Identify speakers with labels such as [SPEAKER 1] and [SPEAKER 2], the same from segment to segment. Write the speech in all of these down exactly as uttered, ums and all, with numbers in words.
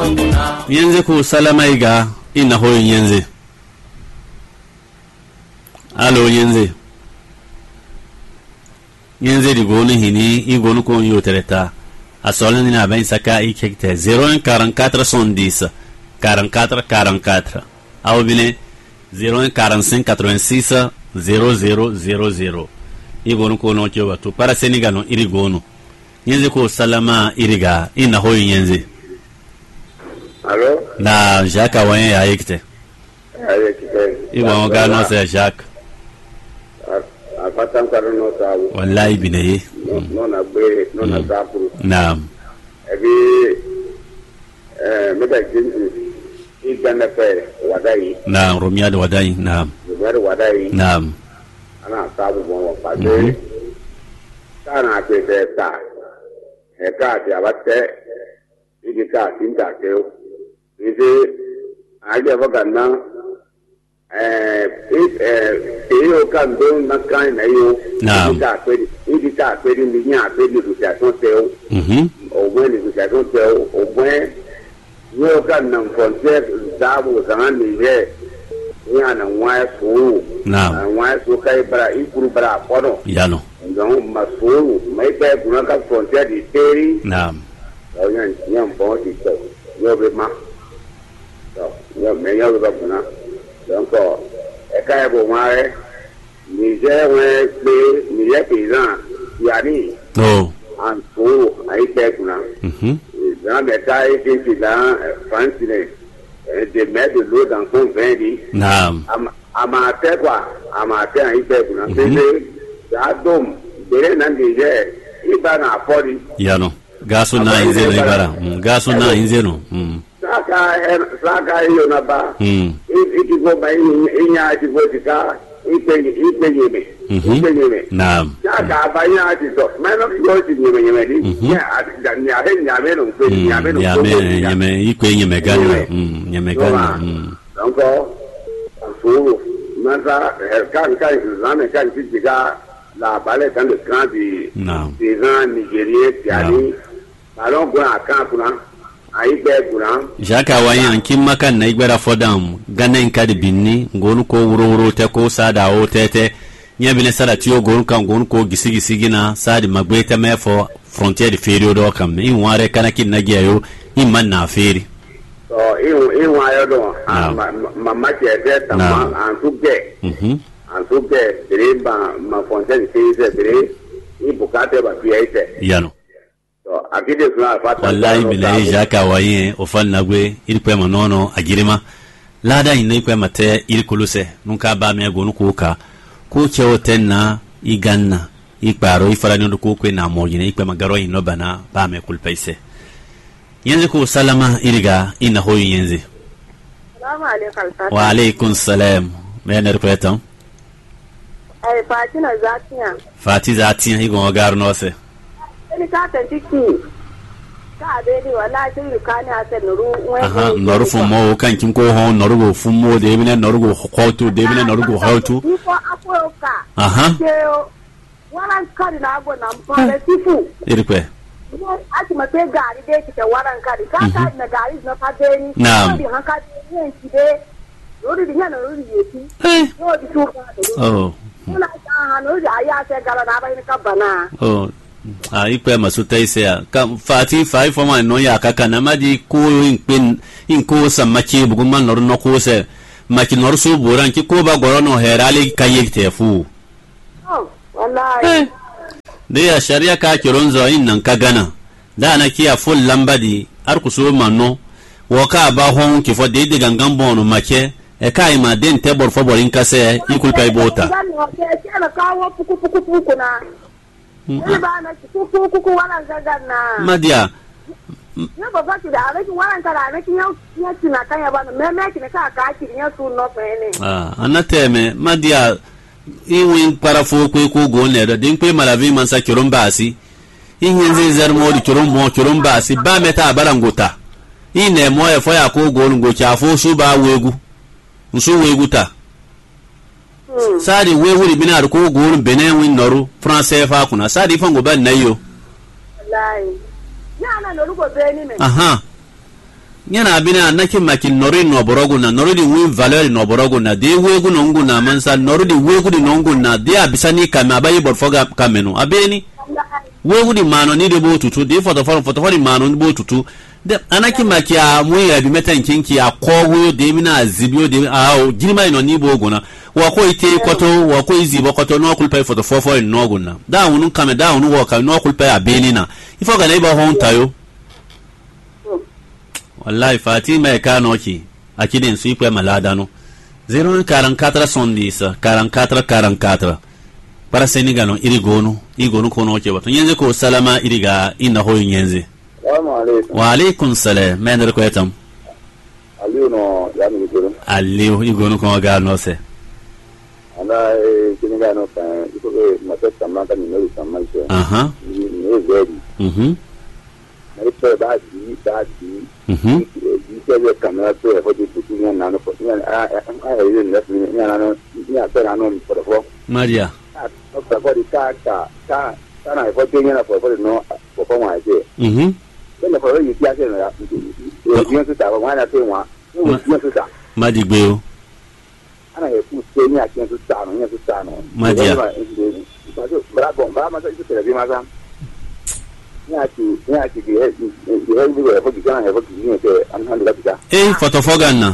[SPEAKER 1] Yenze ku salama iga ina ho yenze. Alo yenze. Yenze di gonu hini i gonu ko yo tereta. Asolen ni aben saka i kekte zero un quarante-quatre soixante-dix quarante-quatre quarante-quatre. Aw bine zero un quarante-cinq quatre-vingt-six zero zero zero zero. I gonu ko no kyo batu para Senegal no iri gonu. Yenze ko salama iriga ina ho yenze.
[SPEAKER 2] Allô?
[SPEAKER 1] Na Jacques Awaye ayekte.
[SPEAKER 2] Ayekte.
[SPEAKER 1] Ibo gano se Jacques.
[SPEAKER 2] Apatan karono sabu.
[SPEAKER 1] Wallahi binaye.
[SPEAKER 2] No na be, no na sabu.
[SPEAKER 1] Naam.
[SPEAKER 2] Ebi eh meda jinsi igana fe wadai.
[SPEAKER 1] Naam, Romiyad wadai. Naam.
[SPEAKER 2] Romiyad wadai.
[SPEAKER 1] Naam.
[SPEAKER 2] Ana sabu bon pade. Kana te ta. Eka ti abate. Idika tinta keo. Ise aje bagana eh eh iyo kan don na kan na yo idika kweli idika kweli ni nya kweli negotiation teo
[SPEAKER 1] mhm
[SPEAKER 2] o bwe negotiation teo o bwe yo kan na frontière dabu zaman ni ye nya na wa so na wa so kai bara ikuru bara kono
[SPEAKER 1] yano
[SPEAKER 2] donc maso mai pe kuna ka frontière di teri
[SPEAKER 1] naam
[SPEAKER 2] o nya nya mbo di to yo be ma yo me yo ba kuna donc e ka e bo mare ni je we pe ni ye paysan yani
[SPEAKER 1] oh
[SPEAKER 2] an so ai pe kuna
[SPEAKER 1] mhm
[SPEAKER 2] dans les cas et qui là France de mettre de l'eau dans son vin dit
[SPEAKER 1] naam
[SPEAKER 2] amateur quoi amateur ai pe kuna c'est ça dom bere nan de je ibana afori
[SPEAKER 1] yano gaso na inzeno ibara gaso na inzeno mm
[SPEAKER 2] saka saka hiyo na ba
[SPEAKER 1] mm
[SPEAKER 2] iki go ba inya ati go tika ipe ipe yeme ipe yeme
[SPEAKER 1] naam
[SPEAKER 2] saka ba nya ati to meno go ti yeme yeme di ya ati ya he nya me no pe nya me no
[SPEAKER 1] ya me yeme ikwe yeme gani mm yeme gani mm
[SPEAKER 2] donc so masa kan kan zame kan ti diga la balai kan de grand di des gens nigériens tiani alors go aka kuna aibe kuna
[SPEAKER 1] Jaka wayan kin makan na igbara fodam ganen kadi binni ngonu ko wuro wuro te ko sada o tete nyabine sada tiyo gonu kan gonu ko gisi gisi gina sadi magbeta mefo frontière ferio do kam in ware kanakin na giyayo in man na feri
[SPEAKER 2] so in in wayo do mama ke de tamma an tugge
[SPEAKER 1] mhm
[SPEAKER 2] an tugge dere ba ma frontière ferio dere i bukate ba fiete
[SPEAKER 1] yano
[SPEAKER 2] akide suna fata
[SPEAKER 1] wallahi bilahi Jaka waye o fanna gwe il kwe manono agirima lada inne kwe mate il kuluse nunka ba me gonu kuka ku chewo tenna iganna ikparo ifarani ndo ku kwe na mojine ikwe magaro ino bana ba me kulpaise yenze ku salama iriga ina hoyi yenze
[SPEAKER 3] salamu alaikum
[SPEAKER 1] wa alaikum salam me ne repetam
[SPEAKER 3] ay fatina zatiya
[SPEAKER 1] fati zatiya igo garno se
[SPEAKER 3] ni ka ta tiki ka be ni wala sai ka ni ase nuru
[SPEAKER 1] aha noru fumo kan kin ko ho noru go fumo de bine noru go khotu de bine noru go khotu
[SPEAKER 3] ko akoka
[SPEAKER 1] aha
[SPEAKER 3] waran kadi na go na mpale tifu
[SPEAKER 1] irikwe
[SPEAKER 3] ati mate gari de ki waran kadi ka ka na gari na ka de ni
[SPEAKER 1] naam
[SPEAKER 3] di han ka de ki de nuru di nyana nuru yeti no di su ka
[SPEAKER 1] oh
[SPEAKER 3] na ta han nuru aya se gala na ba ni ka bana
[SPEAKER 1] oh ah ipe masuta isea kam fati fai foma no ya kaka na madi ko in in ko samachi buguma nor no ko se maki nor so boran ki ko ba goro no herali kayekte fu
[SPEAKER 3] oh wallahi
[SPEAKER 1] de ya sharia ka kironzo in nan ka gana da na kiya full lambadi ar ku so manno wo ka ba hon ki fo de de gangan bono make e kai ma den te bor fo borin ka se ikul kai bota Madia
[SPEAKER 3] ne ba ba ki da abin wannan tara ne kin yau ya tina kan ya ba me me kin ka ka ki ne su no fe ne
[SPEAKER 1] ah anateme Madia iwin parafo ko ko go ne da din pe malavi man sa kiron basi in yanzu zar mo di kiron mo kiron basi ba meta barangota ine mo e fo ya ko go ngo chafo su ba wegu nsu wegu ta sadi wewuri binar ko go benen win noru français fa kuna sadi fango ban nayo
[SPEAKER 3] wallahi ya na no rugo beni me
[SPEAKER 1] aha nyana abina naki makin nori no borogu na nori di win valeur no borogu na de wegu no ngu na mansa nori di wegu di no ngu na de abisani kama abayi borfoga kamenu abeni wegu di mano ni de bo tutu de foto foto foto di mano ni bo tutu de anaki maki a mu ya bi metan kinki a kowo de mina azibio de a jirima no ni bo guna wa ko ite koto wa ko izibo koto no kulpa foto fofo no guna da wonu kame da wonu wo ka no kulpa abeni na ifo ga na iba hon tayo wallahi Fatima e kanoki akidin su ipe malada no zero un quarante-quatre soixante-dix quarante-quatre quarante-quatre para Senegal no iri gonu iri gonu kono ke wato yenze ko salama iriga inna hoyin yenze
[SPEAKER 2] Assalamu alaikum.
[SPEAKER 1] wa alaikum salam men ko yatam
[SPEAKER 2] Aliyu no ya mi gero.
[SPEAKER 1] aliu igonu ko ga no se
[SPEAKER 2] Ana e Senegal no ka iko e mata tamaka ni no tamaka.
[SPEAKER 1] aha
[SPEAKER 2] Ni zeri.
[SPEAKER 1] mhm
[SPEAKER 2] Ni pe ba di ba di.
[SPEAKER 1] mhm
[SPEAKER 2] Di kamera to e fodi tutu ni na no ko ni a a e ni ni na no ni a pe na no ko fo.
[SPEAKER 1] Maria
[SPEAKER 2] O ka ko di ka ka ka ka na e fodi ni na fo fo no ko ko wa je.
[SPEAKER 1] mhm
[SPEAKER 2] Ni ko yi ti a se na. Ni ni su ta wa na te wa. Ni ni su ta.
[SPEAKER 1] madigbe o
[SPEAKER 2] Ana e ku te ni a ke su ta no ni su ta no.
[SPEAKER 1] Madia.
[SPEAKER 2] Bravo, bravo, ma sai tu te ma sa. Ni a ti ni a ti di e di e bi e fo di kana e fo di ni te an han da ta.
[SPEAKER 1] eh foto foga na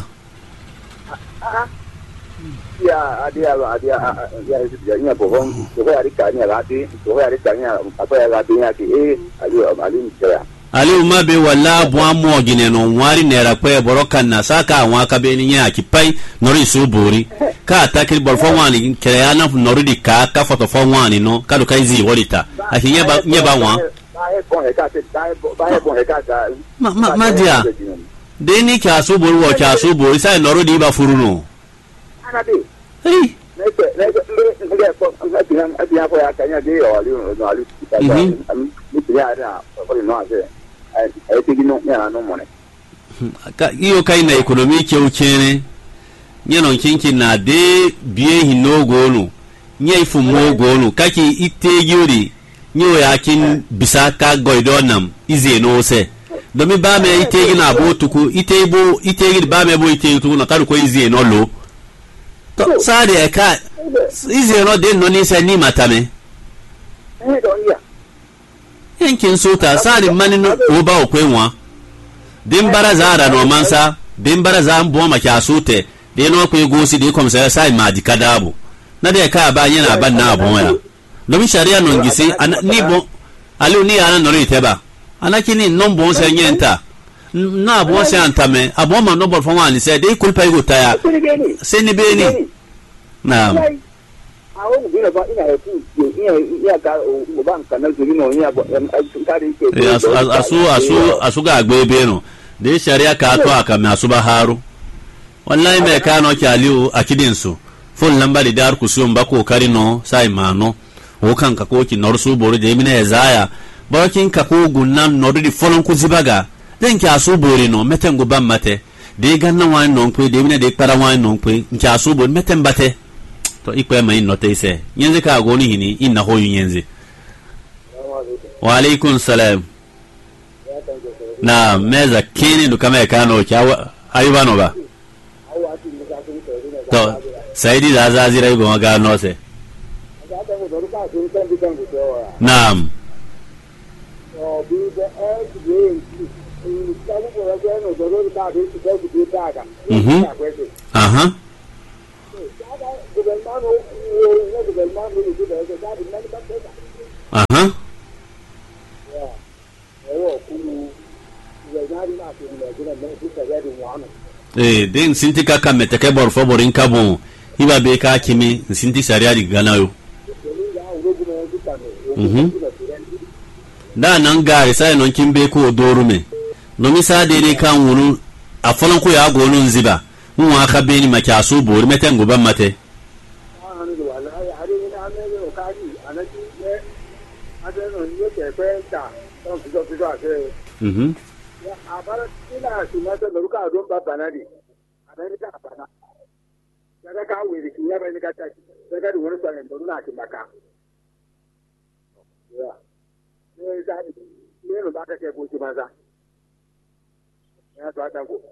[SPEAKER 2] Ya, adia adia ya ya nya bohong, ko ya ri ka nya lati, ko ya ri ka nya apa ya lati nya ki eh ali ali nya.
[SPEAKER 1] aliu mabe wala bwa mo gine no nwari nera kwe borokan na saka wa ka be ni nya ki pai nori su buri ka takir bor fo wani kere ana nori di ka ka foto fo wani no ka do kai zi wolita aki nya ba nya ba wa
[SPEAKER 2] Ba e bon e ka te ba e ba e bon e ka ta.
[SPEAKER 1] ma ma ma dia de ni ka su buri wo ka su buri sai nori di ba furu no
[SPEAKER 2] Ana bi.
[SPEAKER 1] eh
[SPEAKER 2] Ne ke ne ke ne ke ko na ti na ti ya ko ya ka nya de yo ali no ali. Ni ti ya ra ko no ase. Ai ti no nya no mo ne.
[SPEAKER 1] ka iyo kai na economy ke uchene nyano kinki na de biye hino gonu nye ifu mo gonu kaki ite yuri nyo yakin bisa ka goidonam ize no se domi ba me ite gina botuku ite bo ite gina ba me bo ite tuku na karu ko ize no lo to sade e ka ize no de no ni se ni matame
[SPEAKER 2] Eh do ya.
[SPEAKER 1] yankin sota sade manino oba okwenwa dimbara zara no mansa dimbara za mbo ma kya sote de no ko gosi de komsa sai ma di kadabu na de ka ba yana ban na abun ya domin sharia no ngisi ni bo alu ni ana no rite ba anakini no bo se nyenta na bo se antame abon ma no bo fo wani se de kulpa igo taya se ni be ni na
[SPEAKER 2] Awo bi na ba ina e ku ina ina ka o ban kana zuri no ina ba ka ri ke.
[SPEAKER 1] asu asu asu ga gbebe no de sharia ka to aka me asuba haru wallahi me ka no kyaliu akidin su fon lamba de dar kusum ba ko kari no sai mano o kan ka ko ki norsu bori de mina yazaya ba kin ka ko gunnan no di folon ku zibaga den ki asu bori no meten go ban mate de ganna wan no pe de mina de para wan no pe ki asu bori meten bate to ikwe mai no te se nyenze ka go ni hini inna hoyu nyenze wa alaikum salam na meza kini ndo kama ekano kya ayuba no ba to saidi da zazira ibo maga no se naam mhm aha aha eh den sinti ka kamete ke bor favorin kabon iba be ka kimi sinti sharia di ganayo mhm da nan gari sai non kimbe ko dorume no mi sa de kan wunu a falan ko ya gonun ziba mun wa ka be ni makyaso bor meten goban mate mhm
[SPEAKER 2] abara ina suna ta ruka don baba na di adan ka bana daga ka wuri ki ya bani ka ta daga da wani sanin don na ki maka ya ne za ni ne no ba ka ke ko ki maza Ya to atan ko.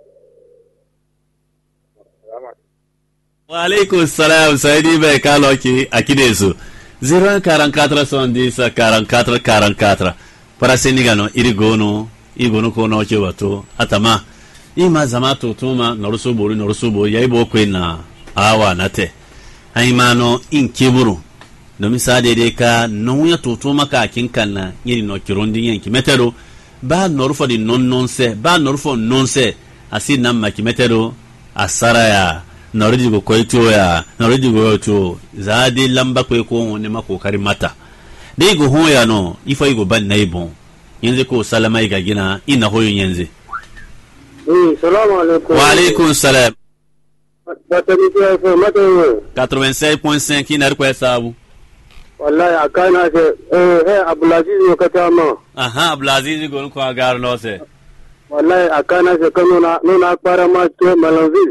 [SPEAKER 1] Wa alaikum salam Saidi bai kalo ki akide su. zero un quarante-quatre soixante-dix quarante-quatre quarante-quatre. Para Senigano irigono igono kono che wato atama. Ima zama tutuma norusu bori norusu bo yaibo kwena awa nate. Haimano in kiburu. Domin sa daidai ka non ya tutuma ka kinkan na yiri no kirundi yanki metero ba norfo di non non se ba norfo non se asi nan maki metero asara ya noridi go koito ya noridi go to zadi lamba ko ko ne mako kari mata dai go hoya no ifa go ban nay bon yanzu ko salama ga gina ina hoyo yanzu
[SPEAKER 2] eh salamu alaikum
[SPEAKER 1] wa alaikum salam
[SPEAKER 2] batani ko ko mata
[SPEAKER 1] quatre-vingt-seize point cinq ina ko sabu
[SPEAKER 2] wallahi akana se eh eh Abdulaziz ne kata ma
[SPEAKER 1] aha Abdulaziz go ko agar no se
[SPEAKER 2] wallahi akana se kanu na nuna para ma to Malanville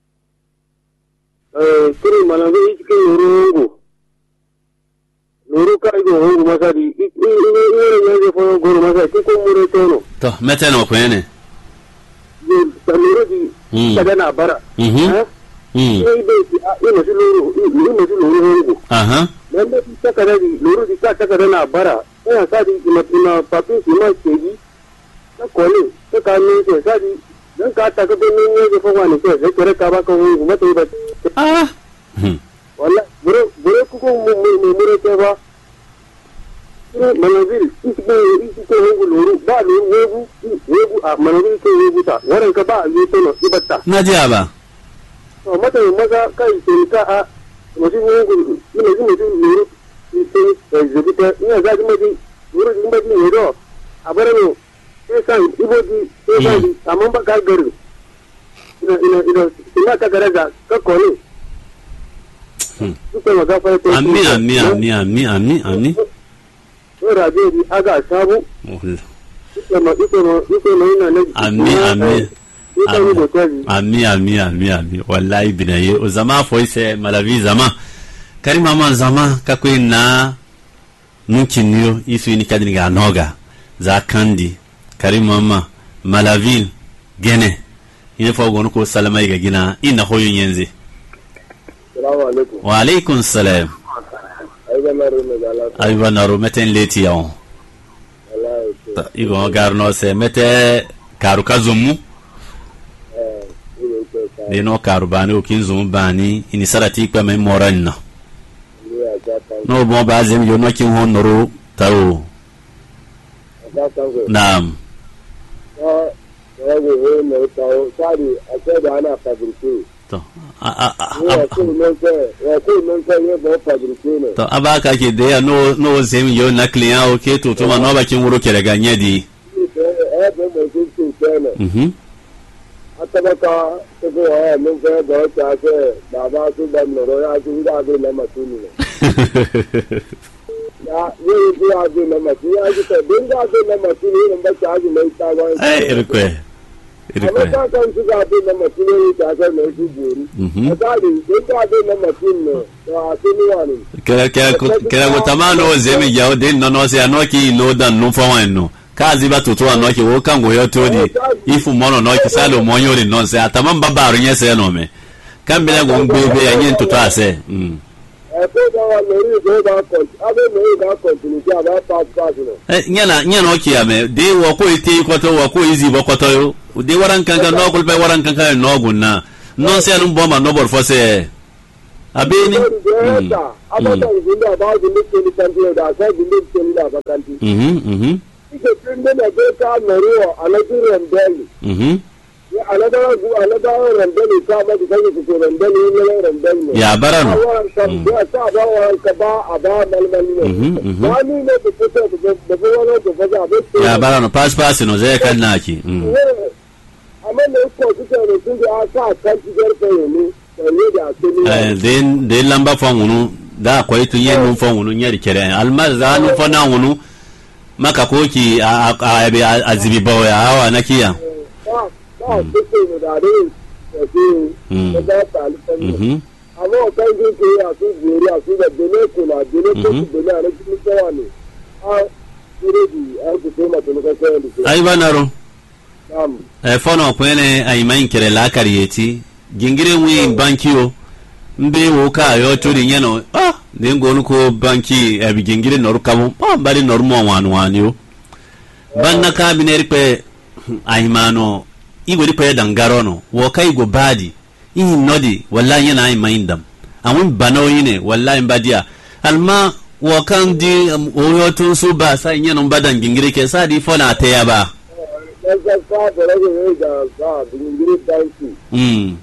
[SPEAKER 2] eh kiri Malanville iki urungu nuru ka go hungu masadi iki ne ne fo go masadi ko mure tono
[SPEAKER 1] to meteno ko ene
[SPEAKER 2] nuru di kada na bara
[SPEAKER 1] mhm
[SPEAKER 2] mhm ina shi luru ina shi luru hungu
[SPEAKER 1] aha
[SPEAKER 2] Nanda kita kada di luru kita kada na bara eh sadi ina papi sima keji na kole ta kanu se sadi dan ka ta ka bin ne ga fawa ne sai kare ka ba ka hu mata ba
[SPEAKER 1] ah
[SPEAKER 2] wallahi bure bure ku ko mu mu mure ta ba Manavil isi ko isi ko hu luru ba ne webu webu a Manavil ko webu ta waran ka ba yi to no ibata
[SPEAKER 1] na ji aba
[SPEAKER 2] to mata maza kai sai ka a mutum ne gudu ina ji mutum ne sai zubita ina za ji mutum wurin in baji ne do a bare no sai san iboji sai san amma ba ka gari ina ina ina ina ka garaga ka kone duka maga fa to
[SPEAKER 1] ami ami ami ami ami ami
[SPEAKER 2] to raje di aga sabu duka ma duka ma duka ma ina ne
[SPEAKER 1] ami ami ami ami ami ami wallahi binaye o zama foi se malavi zama karima man zama kakwe na nunkinyo isu ni kadini ga noga za kandi karima ma malavi gene ine fo gonu ko salama ga gina ina hoyo yenze
[SPEAKER 2] assalamu alaikum
[SPEAKER 1] wa alaikum salam ayba naro meten leti yawo wallahi igo garno se mete karuka zumu de no karubani o kinzo bani ini sarati kwa me moranna no bon bazem yo no kin honoro tawo naam to to abaka ke de no no zem yo na client o ke to to ma no ba kin wuro ke daga nyadi mhm
[SPEAKER 2] atabaka ko ha mun fa do ta ke baba su da no ya su da de na matuni ya ye ji a de na matuni ya ji ta din da de na matuni ne ba ta ji mai ta ba
[SPEAKER 1] eh irkwe irkwe
[SPEAKER 2] ta kan su da de na matuni ta ga mai su gori ta de din da de na matuni ne to a su ni wani
[SPEAKER 1] kera kera kera go tamano zemi ya de no no se anoki no dan no fa wano kazi ba tutu anoki wo kango yo todi ifu mono no ki salo monyo ri non se atama babaru nyese no me kambele go ngbe ya nyen tutu ase mm
[SPEAKER 2] e ko da wa lori go da ko abe no ga continue ja ba pass pass no
[SPEAKER 1] eh nyana nyana oki ya me de wo ko ite ko to wo ko izi bo ko to yo de waran kanka no ko be waran kanka no gunna non se anu bomba no bor fose abeni
[SPEAKER 2] mm abata zinda ba zinda ni kanti da sa zinda ni da ba kanti
[SPEAKER 1] mhm mhm
[SPEAKER 2] ike tunde na beta meriyo alaji rembeli
[SPEAKER 1] mhm
[SPEAKER 2] ya alada gu alada rembeli ka ba di kaje ko rembeli ne rembeli
[SPEAKER 1] ya barano
[SPEAKER 2] ya ta ba wa ka ba aba malmali ne ba ni ne ko ko ko ko wala ko fa ba
[SPEAKER 1] ya barano pass pass no zai kan naki mm
[SPEAKER 2] amma ne ko ko ne tun da aka kan ti garfe ne ne da tuni
[SPEAKER 1] eh den den lamba fangunu da ko itu yen mun fangunu nyari kere almaza nu fana wunu maka koki a azibi bawa ya hawa na kiya ai banaro e fono kwene ay main kere la kariyeti gingire wi banki o mbe wo ka yo tori nyano ah de ngonu ko banki e bi gingire noru kamu pa bari normo wan wan yo banna ka bineri pe ay mano igori pe dangarono wo kai go badi in nodi wallahi yana ay mindam amun bano yine wallahi badia alma wo kan di o yo tun su ba sai nyano badan gingire ke sa di fona te ya ba
[SPEAKER 2] Esa fa de le da ba gingire banki
[SPEAKER 1] mm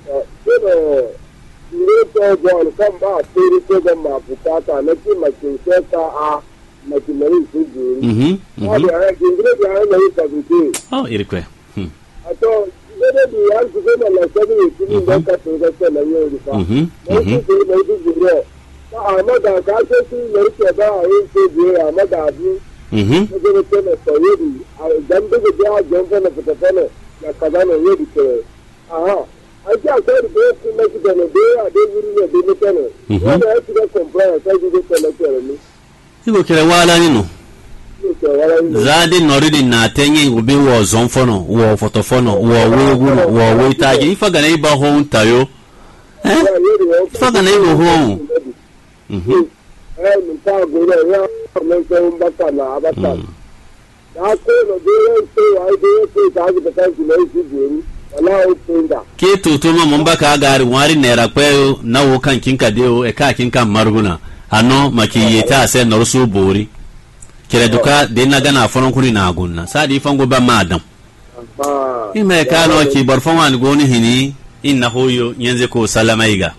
[SPEAKER 2] ne to bon kan ba tiri ko da ma bukata na ki makin seka a makin mai su juri
[SPEAKER 1] mhm
[SPEAKER 2] mhm ya gingire da ya mai ka buke
[SPEAKER 1] oh irikwe hm
[SPEAKER 2] ato ne da ya su ko la sabi ni da ka to da la yo ri fa
[SPEAKER 1] mhm
[SPEAKER 2] ne su ne su juri ta amma da ka ce su ne ke ba yin su juri amma da bi
[SPEAKER 1] mhm
[SPEAKER 2] ne ne ke na to yi a dan da ga jan na fita fana ya kaza ne yi ke aha aje akwai da ku na gida ne da ya da wuri ne da mutane wanda ya shiga compliance sai da ke na kere ni
[SPEAKER 1] igo kere wala ni no zade noridi na tenye ubi wo zonfono wo fotofono wo weguno wo weitaje ifa gana iba ho ntayo eh ifa gana iba ho mhm
[SPEAKER 2] eh nta go ya ya men ko mbaka na abata da ko no de se ai de se ta ga ta ji lai ji ni wala o tinda
[SPEAKER 1] ke tutuma mbaka gari wari nera kwe na wo kan kinka deo e ka kinka marguna ano makiyeta se norsu bori kire duka de na gana fonon kuri na gunna sadi fango ba madam
[SPEAKER 2] ah
[SPEAKER 1] ime ka no ki barfon wan goni hini inna hoyo yenze ko salamaiga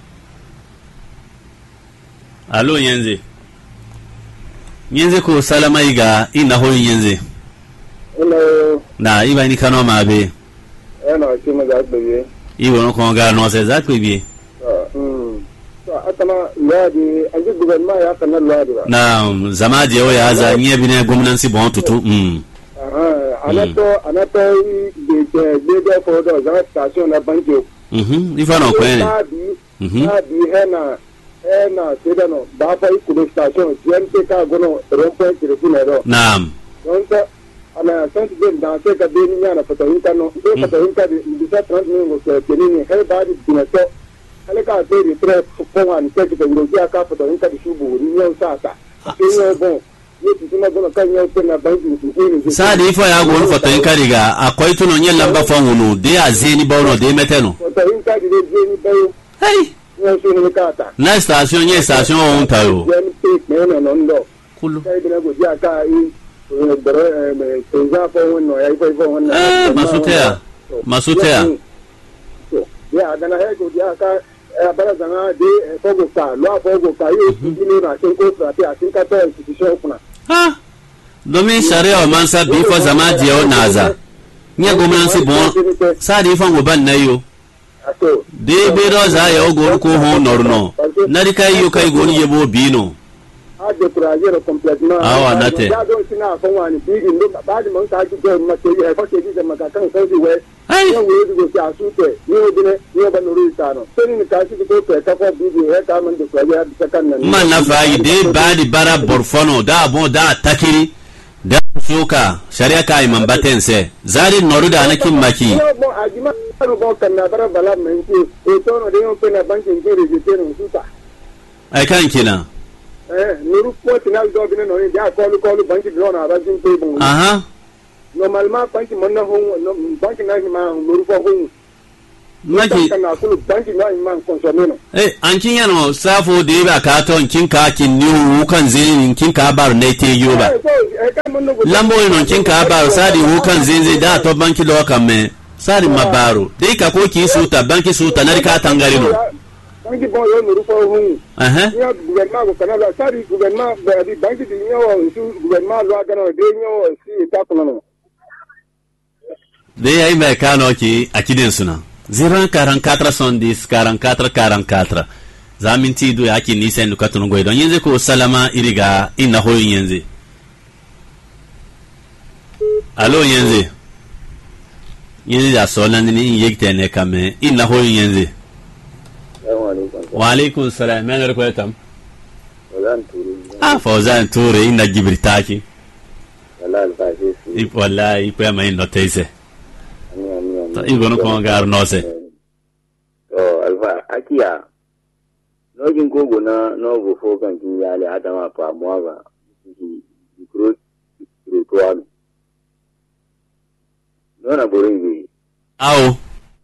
[SPEAKER 1] alo yenze yenze ko salamaiga inna hoyo yenze
[SPEAKER 2] hello
[SPEAKER 1] na iba ni kano mabe
[SPEAKER 2] ena chuma ga bebe
[SPEAKER 1] iwo no ko ga no se za ko bi
[SPEAKER 2] mm atama ladi aji gouvernement ya kana ladi ba
[SPEAKER 1] na zama je o ya za nye bi ne gwamnati bon tutu mm
[SPEAKER 2] ah anato anato de de de ko do za station na banjo
[SPEAKER 1] mhm ifa no ko ene
[SPEAKER 2] mhm abi hena hena sedano ba fa ku station jente ka gono rompo kirefina do
[SPEAKER 1] naam
[SPEAKER 2] donc ana santi de dans ce cas de ni ana fata hinka no de fata hinka de dix-sept trente minutes ko kenini hay ba di dinato ale ka te di tre fo an ke ke ngo ya ka fata hinka di shubu ni yo sasa kenyo bon ni tuna gono kanyo tena banki ni
[SPEAKER 1] sadi ifo ya go fata hinka riga akwai tuno nyen lamba fongunu de azeni bawno de meteno
[SPEAKER 2] fata hinka di de ni bayo
[SPEAKER 1] hey
[SPEAKER 2] yo so ni kata
[SPEAKER 1] na station nye station on tayo
[SPEAKER 2] no no no ndo
[SPEAKER 1] kulu
[SPEAKER 2] kai de go ya ka i bere me tenza fo no ya ifo fo no
[SPEAKER 1] masutea masutea
[SPEAKER 2] ya dana he go ya ka bara zanga de fogo ka lo fogo ka yo ni na sen ko trate asin ka to institution kuna
[SPEAKER 1] ha domin sharia o mansa bifo zama je o naza nye gwamnati bon sadi ifo ngo ban na yo
[SPEAKER 2] aso
[SPEAKER 1] de be do za ya ogo ko ho norno na di kai yo kai go ni yebo bino
[SPEAKER 2] a décourager complètement
[SPEAKER 1] ah nate
[SPEAKER 2] ya do sina fo wani bi ndo ba di mon ka ji go ma ke ya fa ke ji ma ka kan so di we
[SPEAKER 1] ai
[SPEAKER 2] yo we di go ya su te ni o dine ni o ba no ri ta no so ni ka ji ko pe ka fo bi di he ka man de so ya di kan nan
[SPEAKER 1] man na fayi de ba di bara borfono da bon da takiri da suka sharia kai man batense zari noru da anakin maki
[SPEAKER 2] no bon ajima no bon kan na bara bala men ki e to no de yo pe na banki ki register no suta
[SPEAKER 1] ai kan kina
[SPEAKER 2] eh nuru ko tinal do bi no ni ja ko lu ko lu banki do na ba jin pe bon
[SPEAKER 1] aha
[SPEAKER 2] normalement banki mon na ho no banki na ma nuru ko ho
[SPEAKER 1] maki
[SPEAKER 2] kana kulu banki na ma consommer no
[SPEAKER 1] eh an kin yano safo de ba ka to kin ka kin ni kan zin kin ka bar ne te yo ba lambo no kin ka bar sadi hu kan zin zin da to banki do kan me sadi mabaro dai ka ko ki suta banki suta na ka tangare no
[SPEAKER 2] banki bon yo nuru ko ho
[SPEAKER 1] aha
[SPEAKER 2] ya gouvernement ko kana la sadi gouvernement ba di banki di nyo su gouvernement lo agana de nyo si ta ko no
[SPEAKER 1] dai ai mai kano ki akidin suna zero un quarante-quatre soixante-dix quarante-quatre quarante-quatre zaminti do yaki ni sen ka tunu goy don yenze ko salama iriga inna ho yenze allo yenze yenze ya solan ni yekte ne kame inna ho yenze wa alaikum salam men ko tam ah fawzan toure inna jibritaki
[SPEAKER 2] wallahi
[SPEAKER 1] wallahi pe mai notese Igono ko gar no se.
[SPEAKER 4] Oh, alfa akia. No jinko go na no go fo kan kin yale adama pa moava. Micro micro no na boringi.
[SPEAKER 1] Ao.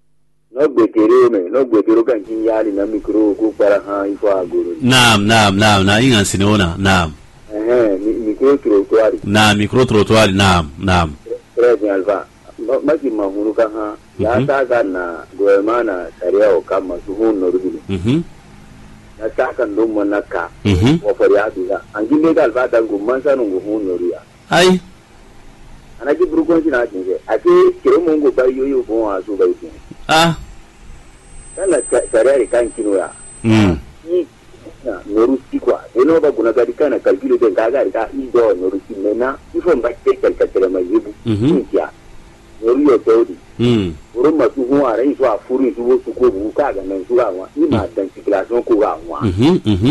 [SPEAKER 4] No gbekere me, no gbekere kan kin yale na micro ko para ha ifo agoro.
[SPEAKER 1] Naam, naam, naam, na ingan sinona, naam.
[SPEAKER 4] Eh, micro trottoir.
[SPEAKER 1] Na micro trottoir, naam, naam.
[SPEAKER 4] Très bien alfa. Maki mahunu ka ha ya ta ga na goema na sharia o kama suhun no rubi.
[SPEAKER 1] Mhm.
[SPEAKER 4] Na ta kan do monaka.
[SPEAKER 1] Mhm.
[SPEAKER 4] O faria biga. Anginde ga alfa da gumman sanu guhun no riya.
[SPEAKER 1] Ai.
[SPEAKER 4] Anaki burukon sina jinje. Ake kire mungu ba yoyo ko asu ba yi.
[SPEAKER 1] Ah.
[SPEAKER 4] Kana sharia kan kinoya.
[SPEAKER 1] Mm.
[SPEAKER 4] Ni na norusi kwa. Eno ba guna gadi kana kalkilo den ga ga ka ido norusi mena. Ifo mbakke kalkatele majibu.
[SPEAKER 1] Mhm.
[SPEAKER 4] Noru Saudi.
[SPEAKER 1] Mm.
[SPEAKER 4] Uru masu huwa rai su a furi su wasu ko buka ga nan su awa ni ma dan circulation ko ga wa.
[SPEAKER 1] Mhm. Mhm.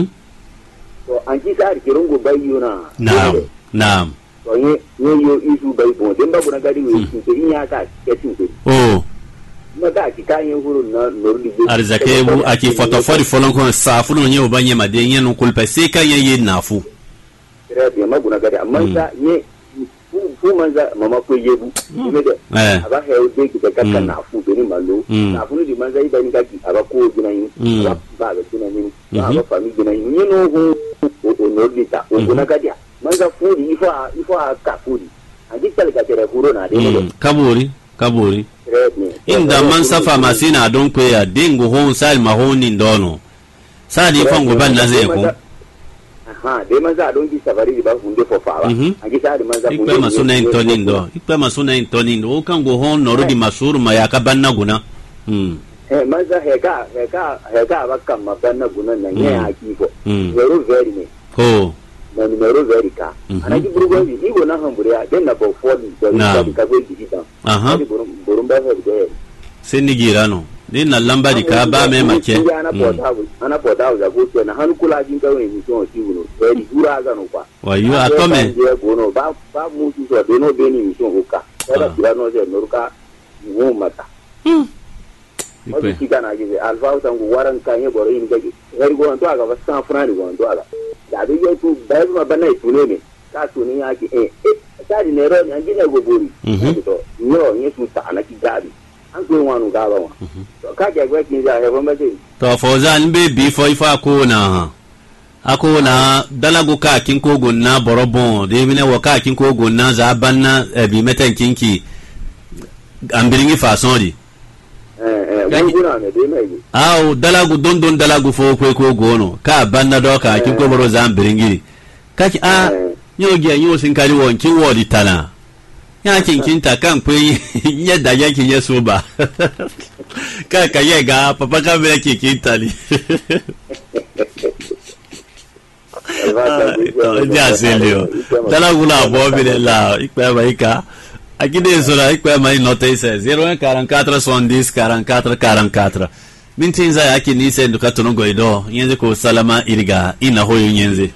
[SPEAKER 4] To an ji sai kirin go bayyo na.
[SPEAKER 1] Naam. Naam.
[SPEAKER 4] To ye ye yo isu bai bon den ba guna gadi we su in ya ka ketin ko.
[SPEAKER 1] Oh.
[SPEAKER 4] Ma ga ki kan yin huru na noru di.
[SPEAKER 1] Arzake bu aki fotofori folon ko safu no nye obanye made nye no kulpa se ka ye ye nafu.
[SPEAKER 4] Très bien ma guna gadi amma sa ye fu manza mama ko yebu imede aba he o de ki ka kan na fu be ni malo na fu ni manza iba ni kaki aba ko gina yin aba ba ga gina yin aba fami gina yin ni no ho o no dita o guna gadia manza fu ni ifa ifa ka fu ni andi kale ka tere huro na de mo
[SPEAKER 1] kaburi kaburi inda man safa masina don ko ya dingo ho sal mahoni ndono sadi fango ban na zai ko
[SPEAKER 4] ha de manza don ki safari ba hunde fo fawa angi sa de manza
[SPEAKER 1] hunde ikpe masuna intonindo ikpe masuna intonindo o kan go hon noro di masuru ma ya ka banna guna mm
[SPEAKER 4] eh manza heka heka heka ba kan ma banna guna na ne akifo zero very me
[SPEAKER 1] ko
[SPEAKER 4] na numero very ka anaki burugo ni igo na hambure ya den na bo fodi de ka ka go di ta
[SPEAKER 1] aha
[SPEAKER 4] burumba he de
[SPEAKER 1] senigirano din na lamba di ka ba me make
[SPEAKER 4] ana pota ana pota za go na han kula jin ka wen so ti uno e di dura ga no kwa
[SPEAKER 1] wa yu atome
[SPEAKER 4] je go no ba ba mu ti so de no be ni so ho ka era dira no je no ka mu mata
[SPEAKER 1] hmm
[SPEAKER 4] ko ti kana ji alfa ta ngu waran ka ye boro yin gaji er go to aga ba san frani go to aga da de ye tu ba ma ba na tu ne ka tu ni ya ki eh ta di ne ro ni angi ne go bori to no ni su ta na ki gabi an ko wanu ga ba wa to ka ke gwa kin za he ba mace
[SPEAKER 1] to fozan be bi fo ifa ko na ako na dalago ka kin ko gonna borobon de mine wo ka kin ko gonna za banna bi meten kinki ambiringi façon di
[SPEAKER 4] eh eh gona ne de mai
[SPEAKER 1] aw dalago don don dalago fo ko ko gono ka banna do ka kin ko boro za ambiringi kaki a nyoge nyo sin kali won kin wodi tana ya kinkin ta kan pe yadda yake yeso ba ka ka yega papa ka be kinkin tali ja selio dala gula bo bile la ikpa ba ika akide sura ikpa mai note ise zero un four four one zero four four four four mintinza yake ni se nduka tonongo ido yenze ko salama iriga ina hoyo yenze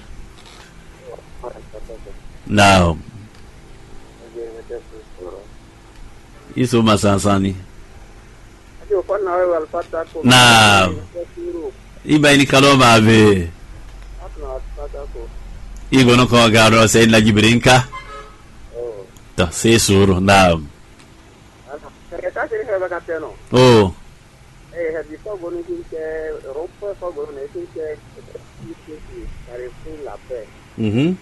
[SPEAKER 1] now iso masansani na iba ni kaloma ave igo no ko garo se na jibrinka to se suru na oh
[SPEAKER 3] eh ha di fogo ni che rompe fogo ne che che la pe
[SPEAKER 1] mhm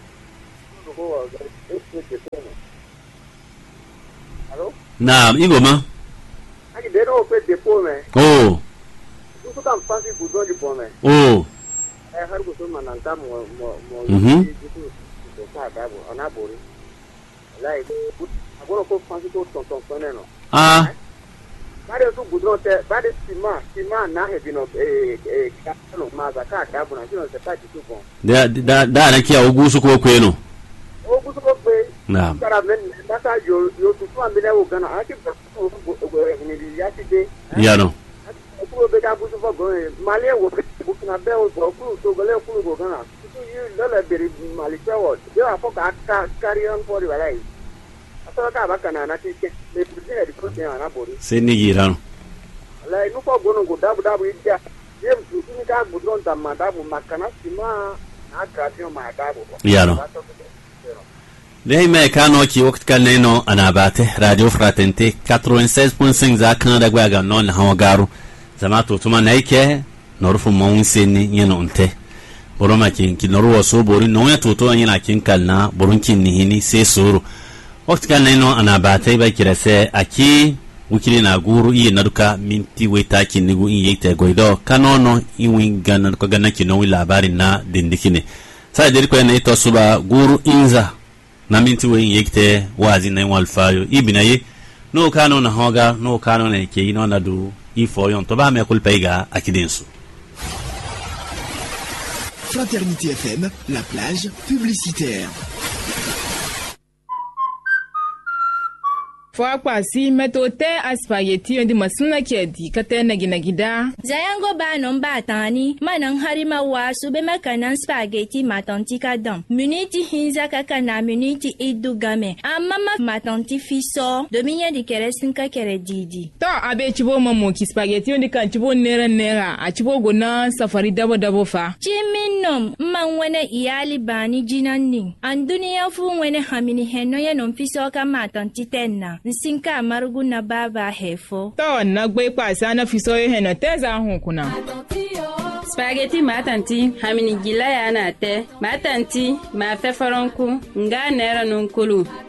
[SPEAKER 1] naam igo ma
[SPEAKER 3] ani de no pe de pome
[SPEAKER 1] oh
[SPEAKER 3] tu kan fansi budon di pome
[SPEAKER 1] oh
[SPEAKER 3] eh har go so mananta mo mo mo
[SPEAKER 1] mhm
[SPEAKER 3] to ka da bo ona bori like agora ko fansi to ton ton ton no
[SPEAKER 1] ah
[SPEAKER 3] bade so budon te bade sima sima na he bino eh eh ka no ma za ka da bo na sino se pa ti tu bon
[SPEAKER 1] da da da na kia ogusu ko kweno
[SPEAKER 3] ogusu ko pe
[SPEAKER 1] naam
[SPEAKER 3] kara men data yo yo tu tu ambele wo gana aki ba ko ni ya ti de
[SPEAKER 1] ya no
[SPEAKER 3] ko be ka busu fo go male wo bu na be wo ko to go le ku go gana tu yu la la beri mali pe wo de afọ ka carry on for the life asara ka baka na na tike le puje di ko te ana bori
[SPEAKER 1] se ni girano
[SPEAKER 3] la inu ko gono go dabu dabu ija yem tu ni ka gudron ta madabu makana sima na ka ti ma dabu
[SPEAKER 1] yano dai mai kano ki waqt kan no ana bate radio fratente quatre-vingt-seize point cinq za kan da gwaga non hawa garu zama to tuma naike norfu mon seni yeno onte boroma kin kin norwo so bori no ya to to yana kin kalna borun kin ni hini se suru waqt kan no ana bate ba kirase aki wukili na guru iye naduka minti weta kin nigu in yete goido kanono iwin ganan ko ganan kin no labarin na dindikine sai dir ko ne to suba guru inza na minti wen yekte wazi na walfayo ibinaye no kano na hoga no kano na ke ino na du ifo yon to ba me kulpaiga akidensu.
[SPEAKER 5] Fraternité F M, la plage publicitaire.
[SPEAKER 6] Fwa kwasi metote aspaghetti yondi masuna kedi katena gina gida.
[SPEAKER 7] Zayango ba non ba tani manang harima wa sube makanan spaghetti matanti kadam. Muniti hinza kakana muniti idugame. Amama matanti fiso dominya di keresin ka kere didi.
[SPEAKER 6] To abe chibo mamu ki spaghetti yondi kan chibo nera nera a chibo gona safari dabo dabo fa.
[SPEAKER 7] Chiminom man wene iyali bani jinanni. Anduni ya fu wene hamini heno ya non fiso ka matanti tenna. Nsinka marugu na baba hefo.
[SPEAKER 6] To na gbe kwasa na fiso ye heno teza hu kuna.
[SPEAKER 8] Spaghetti matanti hamini gila ya na te. Matanti ma fefaronku nga nera nunkulu.